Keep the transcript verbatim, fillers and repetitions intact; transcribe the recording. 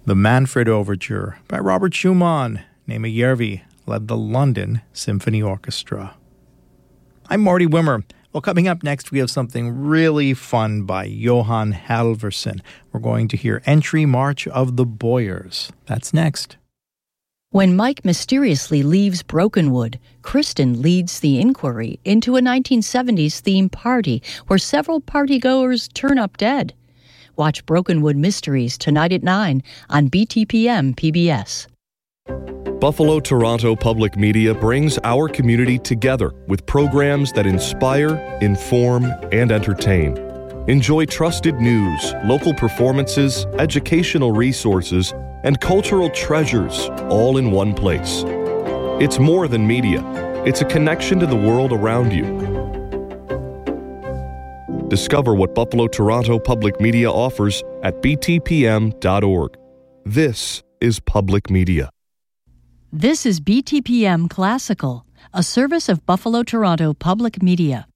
The Manfred Overture by Robert Schumann. Naima Järvi led the London Symphony Orchestra. I'm Marty Wimmer. Well, coming up next, we have something really fun by Johan Halvorsen. We're going to hear Entry March of the Boyars. That's next. When Mike mysteriously leaves Brokenwood, Kristen leads the inquiry into a nineteen seventies themed party where several partygoers turn up dead. Watch Brokenwood Mysteries tonight at nine on B T P M P B S. Buffalo Toronto Public Media brings our community together with programs that inspire, inform, and entertain. Enjoy trusted news, local performances, educational resources, and cultural treasures all in one place. It's more than media. It's a connection to the world around you. Discover what Buffalo Toronto Public Media offers at b t p m dot org. This is public media. This is B T P M Classical, a service of Buffalo Toronto Public Media.